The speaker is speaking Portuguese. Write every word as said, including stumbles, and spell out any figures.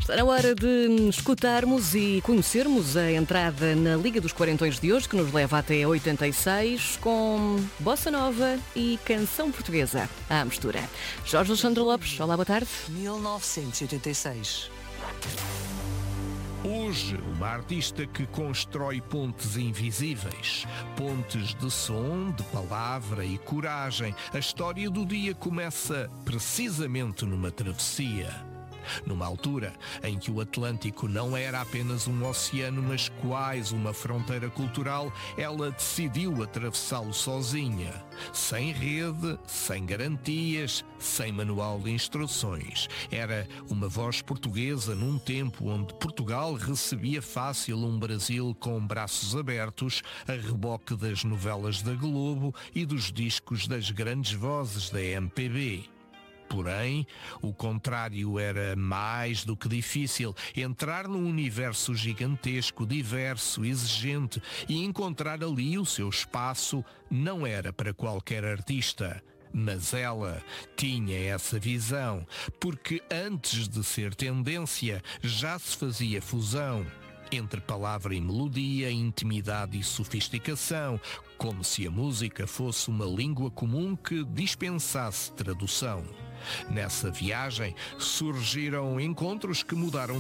Está na hora de escutarmos e conhecermos a entrada na Liga dos Quarentões de hoje, que nos leva até oitenta e seis, com bossa nova e canção portuguesa à mistura. Jorge Alexandre Lopes, olá, boa tarde. mil novecentos e oitenta e seis. Hoje, uma artista que constrói pontes invisíveis, pontes de som, de palavra e coragem. A história do dia começa precisamente numa travessia. Numa altura em que o Atlântico não era apenas um oceano, mas quase uma fronteira cultural, ela decidiu atravessá-lo sozinha, sem rede, sem garantias, sem manual de instruções. Era uma voz portuguesa num tempo onde Portugal recebia fácil um Brasil com braços abertos, a reboque das novelas da Globo e dos discos das grandes vozes da M P B. Porém, o contrário era mais do que difícil: entrar num universo gigantesco, diverso, exigente, e encontrar ali o seu espaço não era para qualquer artista. Mas ela tinha essa visão, porque antes de ser tendência, já se fazia fusão entre palavra e melodia, intimidade e sofisticação, como se a música fosse uma língua comum que dispensasse tradução. Nessa viagem surgiram encontros que mudaram